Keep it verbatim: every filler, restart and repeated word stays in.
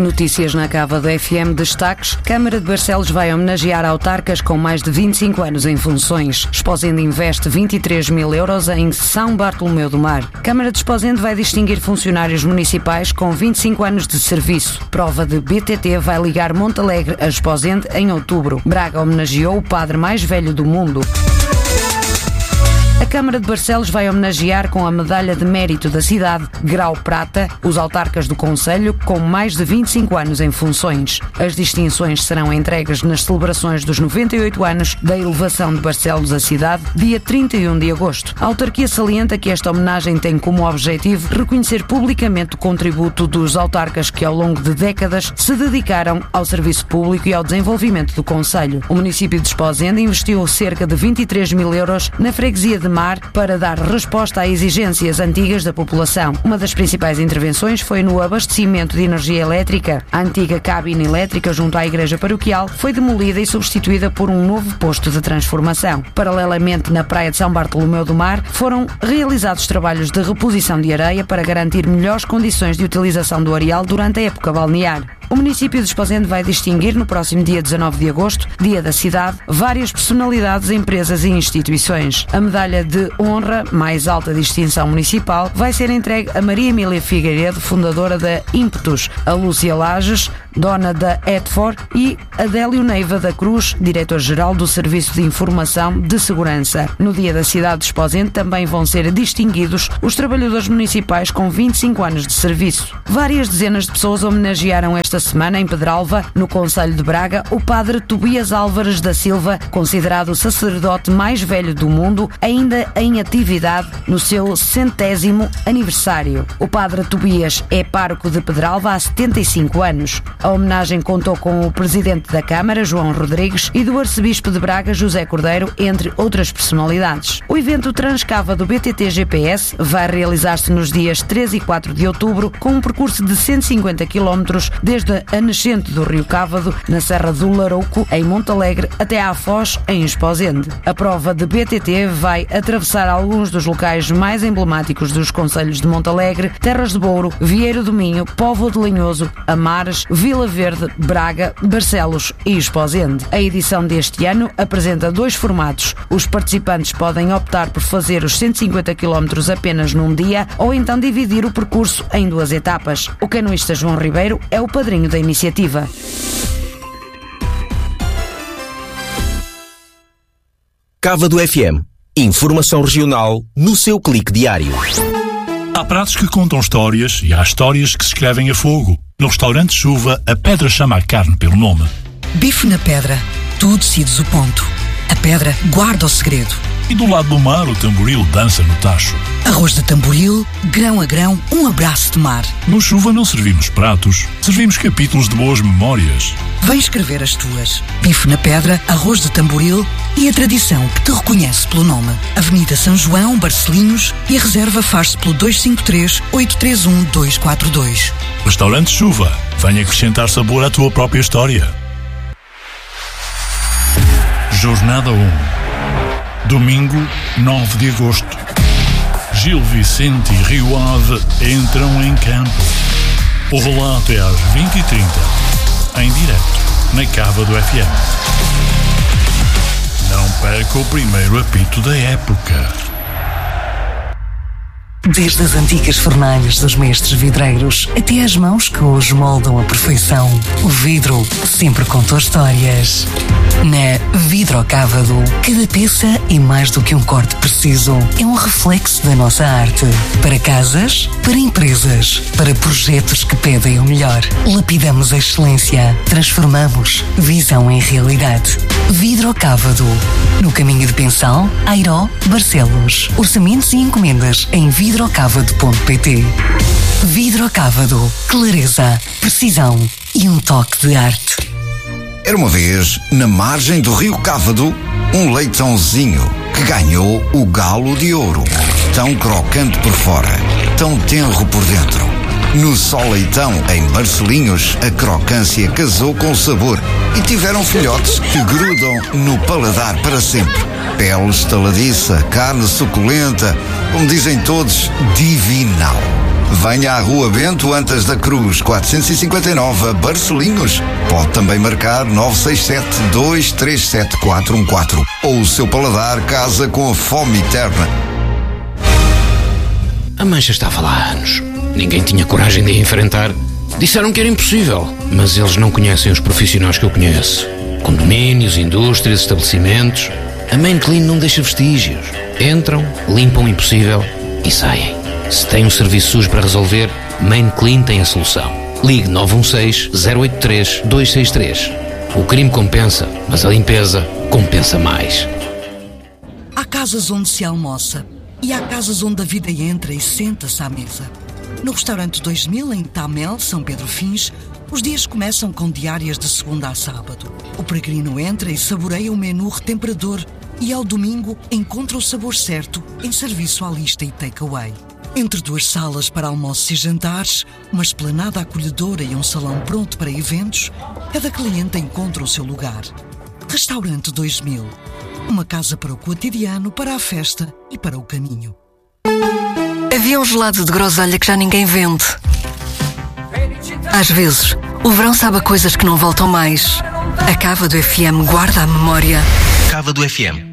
Notícias na Cávado F M, destaques. Câmara de Barcelos vai homenagear autarcas com mais de vinte e cinco anos em funções. Esposende investe vinte e três mil euros em São Bartolomeu do Mar. Câmara de Esposende vai distinguir funcionários municipais com vinte e cinco anos de serviço. Prova de B T T vai ligar Montalegre a Esposende em outubro. Braga homenageou o padre mais velho do mundo. A Câmara de Barcelos vai homenagear com a Medalha de Mérito da cidade, Grau Prata, os autarcas do concelho com mais de vinte e cinco anos em funções. As distinções serão entregues nas celebrações dos noventa e oito anos da elevação de Barcelos à cidade, dia trinta e um de agosto. A autarquia salienta que esta homenagem tem como objetivo reconhecer publicamente o contributo dos autarcas que ao longo de décadas se dedicaram ao serviço público e ao desenvolvimento do concelho. O município de Esposende investiu cerca de vinte e três mil euros na freguesia de Mar para dar resposta a exigências antigas da população. Uma das principais intervenções foi no abastecimento de energia elétrica. A antiga cabine elétrica junto à igreja paroquial foi demolida e substituída por um novo posto de transformação. Paralelamente, na praia de São Bartolomeu do Mar, foram realizados trabalhos de reposição de areia para garantir melhores condições de utilização do areal durante a época balnear. O município de Esposende vai distinguir no próximo dia dezanove de agosto, dia da cidade, várias personalidades, empresas e instituições. A medalha de honra, mais alta distinção municipal, vai ser entregue a Maria Emília Figueiredo, fundadora da Ímpetus, a Lúcia Lages, dona da Edfor, e Adélio Neiva da Cruz, diretor-geral do Serviço de Informação de Segurança. No dia da cidade de Esposende também vão ser distinguidos os trabalhadores municipais com vinte e cinco anos de serviço. Várias dezenas de pessoas homenagearam esta semana em Pedralva, no concelho de Braga, o padre Tobias Álvares da Silva, considerado o sacerdote mais velho do mundo, ainda em atividade no seu centésimo aniversário. O padre Tobias é pároco de Pedralva há setenta e cinco anos. A homenagem contou com o presidente da Câmara, João Rodrigues, e do arcebispo de Braga, José Cordeiro, entre outras personalidades. O evento Transcava do B T T G P S vai realizar-se nos dias três e quatro de outubro, com um percurso de cento e cinquenta quilómetros desde a nascente do Rio Cávado, na Serra do Larouco, em Montalegre, até à Foz, em Esposende. A prova de B T T vai atravessar alguns dos locais mais emblemáticos dos concelhos de Montalegre, Terras de Bouro, Vieiro do Minho, Póvoa de Lanhoso, Amares, Vila Verde, Braga, Barcelos e Esposende. A edição deste ano apresenta dois formatos. Os participantes podem optar por fazer os cento e cinquenta quilómetros apenas num dia ou então dividir o percurso em duas etapas. O canoista João Ribeiro é o padrinho da iniciativa. Cávado F M. Informação regional no seu clique diário. Há pratos que contam histórias e há histórias que se escrevem a fogo. No restaurante Chuva, a pedra chama a carne pelo nome. Bife na pedra. Tu decides o ponto. A pedra guarda o segredo. E do lado do mar, o tamboril dança no tacho. Arroz de tamboril, grão a grão, um abraço de mar. No Chuva não servimos pratos, servimos capítulos de boas memórias. Vem escrever as tuas. Bife na pedra, arroz de tamboril e a tradição que te reconhece pelo nome. Avenida São João, Barcelinhos, e a reserva faz-se pelo dois cinco três, oito três um, dois quatro dois. Restaurante Chuva, vem acrescentar sabor à tua própria história. Jornada um. Domingo, nove de agosto. Gil Vicente e Rio Ave entram em campo. O relato é às vinte e trinta, em direto, na Cávado F M. Não perca o primeiro apito da época. Desde as antigas fornalhas dos mestres vidreiros até às mãos que hoje moldam a perfeição, o vidro sempre contou histórias. Na Vidrocávado, cada peça é mais do que um corte preciso. É um reflexo da nossa arte. Para casas, para empresas, para projetos que pedem o melhor. Lapidamos a excelência. Transformamos visão em realidade. Vidrocávado. No caminho de Pensal, Airó, Barcelos. Orçamentos e encomendas em vidrocávado ponto pt. Vidrocávado. Clareza, precisão e um toque de arte. Era uma vez, na margem do Rio Cávado, um leitãozinho que ganhou o galo de ouro. Tão crocante por fora, tão tenro por dentro. No Só Leitão, em Barcelinhos, a crocância casou com o sabor e tiveram filhotes que grudam no paladar para sempre. Pele estaladiça, carne suculenta, como dizem todos, divinal. Venha à Rua Bento Antas da Cruz, quatrocentos e cinquenta e nove, a Barcelinhos. Pode também marcar nove seis sete, dois três sete, quatro um quatro. Ou o seu paladar casa com a fome eterna. A mancha estava lá há anos. Ninguém tinha coragem de a enfrentar. Disseram que era impossível, mas eles não conhecem os profissionais que eu conheço. Condomínios, indústrias, estabelecimentos. A Main Clean não deixa vestígios. Entram, limpam o impossível e saem. Se tem um serviço sujo para resolver, Main Clean tem a solução. Ligue nove um seis, zero oito três, dois seis três. O crime compensa, mas a limpeza compensa mais. Há casas onde se almoça e há casas onde a vida entra e senta-se à mesa. No restaurante dois mil, em Tamel, São Pedro Fins, os dias começam com diárias de segunda a sábado. O peregrino entra e saboreia o menu retemperador e ao domingo encontra o sabor certo em serviço à lista e takeaway. Entre duas salas para almoços e jantares, uma esplanada acolhedora e um salão pronto para eventos, cada cliente encontra o seu lugar. Restaurante dois mil. Uma casa para o cotidiano, para a festa e para o caminho. Havia um gelado de groselha que já ninguém vende. Às vezes, o verão sabe a coisas que não voltam mais. A Cava do F M guarda a memória. Cava do F M.